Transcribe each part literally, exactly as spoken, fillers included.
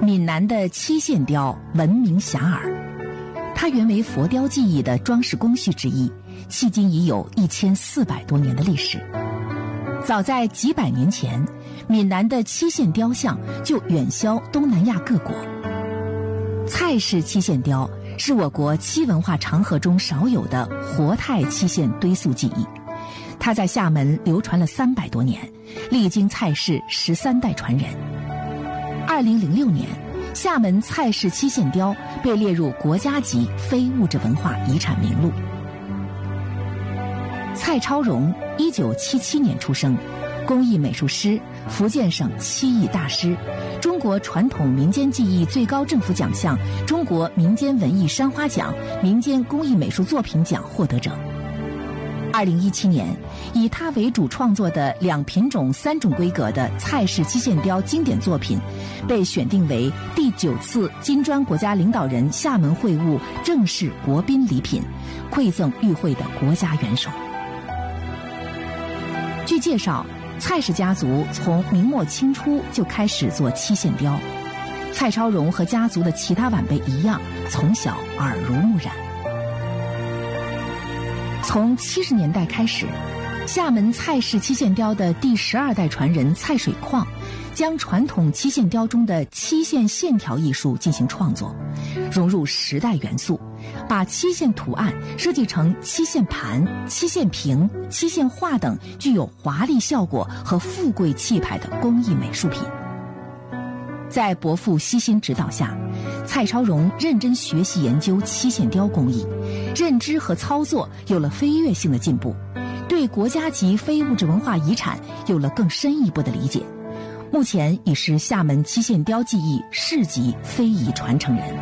闽南的七线雕闻名遐迩，它原为佛雕技艺的装饰工序之一，迄今已有一千四百多年的历史。早在几百年前，闽南的七线雕像就远销东南亚各国。蔡氏七线雕是我国漆文化长河中少有的活态漆线堆塑技艺，它在厦门流传了三百多年，历经蔡氏十三代传人。二零零六年，厦门蔡氏七线雕被列入国家级非物质文化遗产名录。蔡超荣一九七七年出生，工艺美术师，福建省漆艺大师，中国传统民间技艺最高政府奖项中国民间文艺山花奖民间工艺美术作品奖获得者。二零一七年，以他为主创作的两品种三种规格的蔡氏七线雕经典作品，被选定为第九次金砖国家领导人厦门会晤正式国宾礼品，馈赠与会的国家元首。据介绍，蔡氏家族从明末清初就开始做漆线雕，蔡超荣和家族的其他晚辈一样，从小耳濡目染。从七十年代开始，厦门蔡氏漆线雕的第十二代传人蔡水矿，将传统漆线雕中的漆线线条艺术进行创作，融入时代元素，把漆线图案设计成漆线盘、漆线瓶、漆线画等具有华丽效果和富贵气派的工艺美术品。在伯父悉心指导下，蔡超荣认真学习研究漆线雕工艺，认知和操作有了飞跃性的进步，对国家级非物质文化遗产有了更深一步的理解。目前已是厦门漆线雕技艺市级非遗传承人。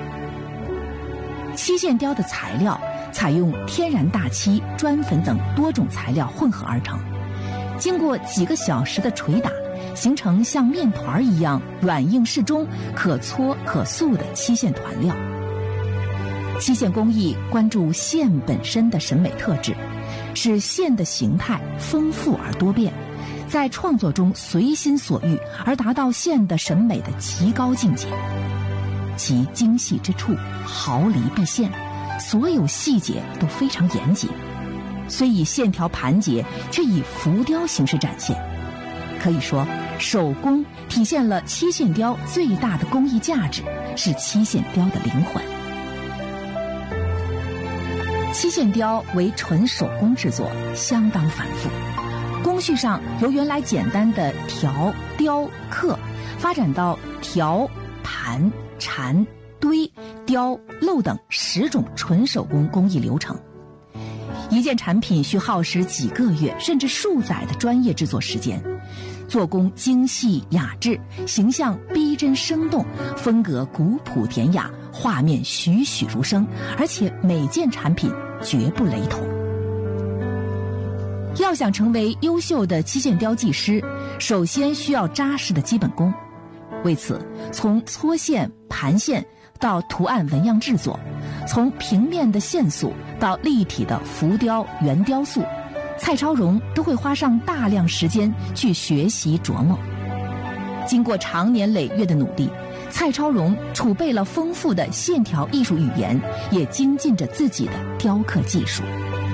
漆线雕的材料采用天然大漆、砖粉等多种材料混合而成，经过几个小时的捶打，形成像面团一样软硬适中、可搓可塑的漆线团料。漆线工艺关注线本身的审美特质，使线的形态丰富而多变，在创作中随心所欲，而达到线的审美的极高境界。其精细之处毫厘毕现，所有细节都非常严谨，虽以线条盘结，却以浮雕形式展现。可以说，手工体现了漆线雕最大的工艺价值，是漆线雕的灵魂。漆线雕为纯手工制作，相当繁复，工序上由原来简单的条、雕、刻，发展到条、盘、缠、堆、雕、镂等十种纯手工工艺流程。一件产品需耗时几个月甚至数载的专业制作时间，做工精细雅致，形象逼真生动，风格古朴典雅，画面栩栩如生，而且每件产品绝不雷同。要想成为优秀的漆线雕技师，首先需要扎实的基本功。为此，从搓线、盘线到图案纹样制作，从平面的线塑到立体的浮雕、圆雕塑，蔡超荣都会花上大量时间去学习琢磨。经过长年累月的努力，蔡超荣储备了丰富的线条艺术语言，也精进着自己的雕刻技术。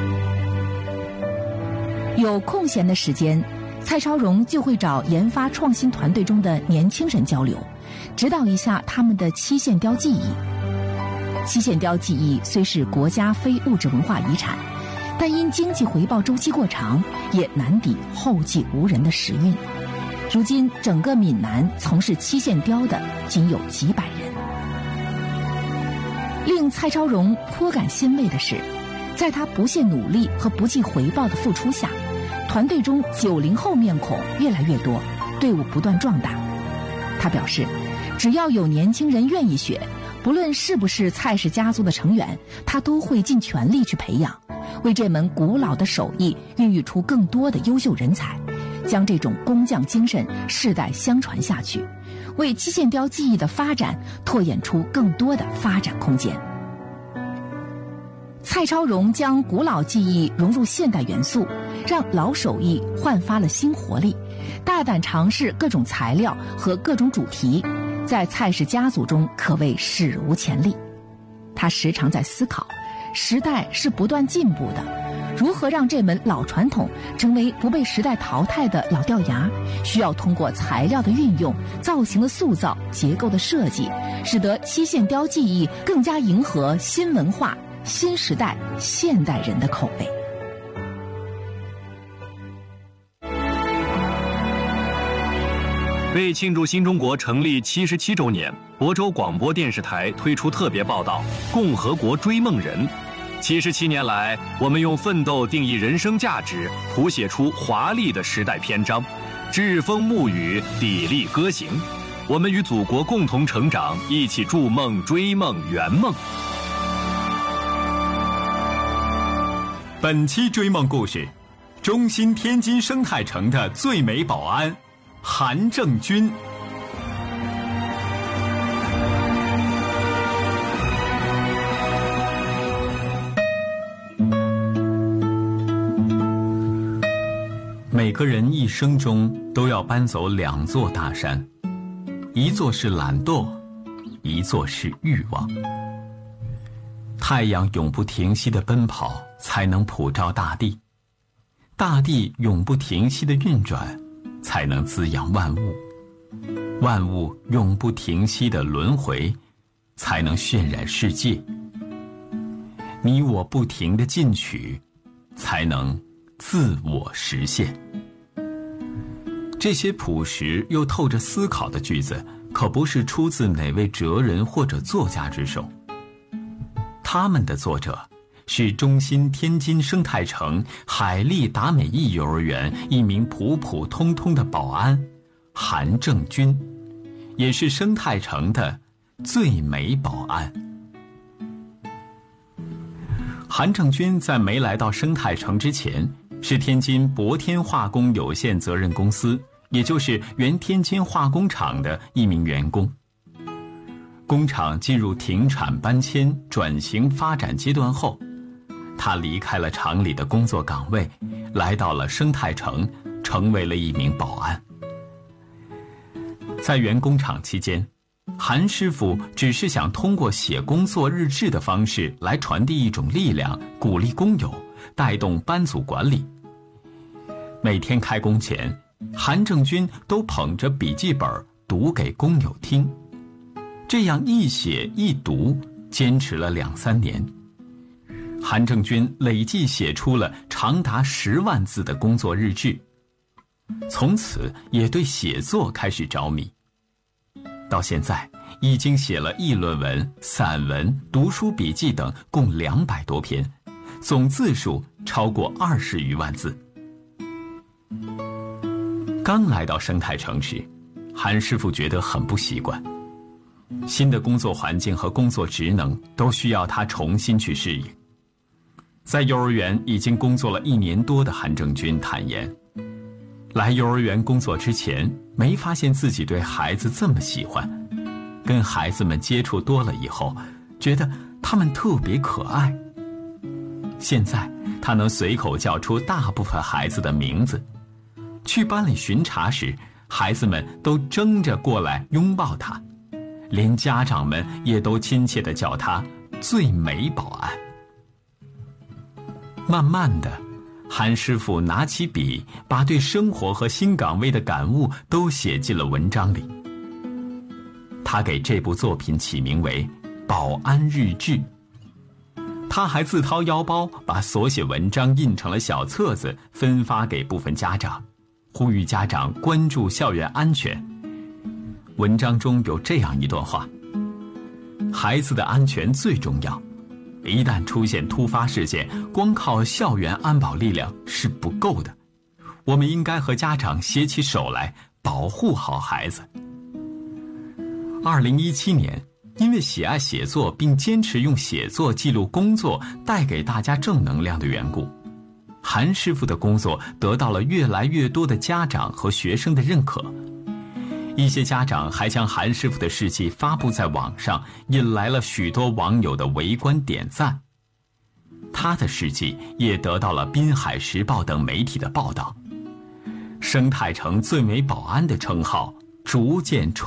有空闲的时间，蔡超荣就会找研发创新团队中的年轻人交流，指导一下他们的漆线雕技艺。漆线雕技艺虽是国家非物质文化遗产，但因经济回报周期过长，也难抵后继无人的时运。如今整个闽南从事漆线雕的仅有几百人。令蔡超荣颇感欣慰的是，在他不懈努力和不计回报的付出下，团队中九零后面孔越来越多，队伍不断壮大。他表示，只要有年轻人愿意学，不论是不是蔡氏家族的成员，他都会尽全力去培养，为这门古老的手艺孕育出更多的优秀人才，将这种工匠精神世代相传下去，为漆线雕技艺的发展拓展出更多的发展空间。蔡超荣将古老技艺融入现代元素，让老手艺焕发了新活力，大胆尝试各种材料和各种主题， 在蔡氏家族中可谓史无前例。他时常在思考，时代是不断进步的，如何让这门老传统成为不被时代淘汰的老掉牙，需要通过材料的运用、造型的塑造、结构的设计，使得漆线雕技艺更加迎合新文化、新时代、现代人的口味。 为庆祝新中国成立七十七周年，亳州广播电视台推出特别报道《共和国追梦人》。七十七年来，我们用奋斗定义人生价值，谱写出华丽的时代篇章，栉风沐雨，砥砺歌行。我们与祖国共同成长，一起筑梦、追梦、圆梦。 本期追梦故事，中心天津生态城的最美保安韩正军。每个人一生中都要搬走两座大山，一座是懒惰，一座是欲望。太阳永不停息的奔跑，才能普照大地；大地永不停息的运转，才能滋养万物；万物永不停息的轮回，才能渲染世界。你我不停的进取，才能自我实现。这些朴实又透着思考的句子，可不是出自哪位哲人或者作家之手。他们的作者是中心天津生态城海利达美义幼儿园一名普普通通的保安韩正军，也是生态城的最美保安。韩正军在没来到生态城之前，是天津博天化工有限责任公司，也就是原天津化工厂的一名员工。工厂进入停产搬迁、转型发展阶段后，他离开了厂里的工作岗位，来到了生态城，成为了一名保安。在原工厂期间，韩师傅只是想通过写工作日志的方式来传递一种力量，鼓励工友，带动班组管理。每天开工前，韩正军都捧着笔记本读给工友听。这样一写一读，坚持了两三年，韩正军累计写出了长达十万字的工作日志，从此也对写作开始着迷。到现在，已经写了议论文、散文、读书笔记等共两百多篇，总字数超过二十余万字。刚来到生态城时，韩师傅觉得很不习惯。新的工作环境和工作职能都需要他重新去适应。在幼儿园已经工作了一年多的韩正军坦言，来幼儿园工作之前，没发现自己对孩子这么喜欢，跟孩子们接触多了以后，觉得他们特别可爱。现在他能随口叫出大部分孩子的名字，去班里巡查时，孩子们都争着过来拥抱他，连家长们也都亲切地叫他最美保安。慢慢的，韩师傅拿起笔，把对生活和新岗位的感悟都写进了文章里。他给这部作品起名为《保安日志》。他还自掏腰包把所写文章印成了小册子，分发给部分家长，呼吁家长关注校园安全。文章中有这样一段话：孩子的安全最重要，一旦出现突发事件，光靠校园安保力量是不够的，我们应该和家长携起手来，保护好孩子。二零一七年，因为喜爱写作并坚持用写作记录工作，带给大家正能量的缘故，韩师傅的工作得到了越来越多的家长和学生的认可。一些家长还将韩师傅的事迹发布在网上，引来了许多网友的围观点赞。他的事迹也得到了《滨海时报》等媒体的报道，生态城最美保安的称号逐渐